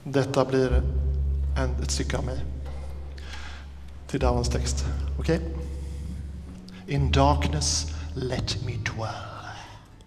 Detta blir ett stycke av mig. Till dagens text. Okej? In darkness let me dwell.